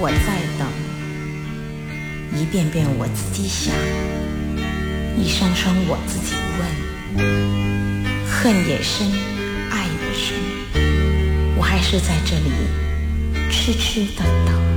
我在等，一遍遍我自己想，一声声我自己问，恨也深，爱也深，我还是在这里痴痴的等。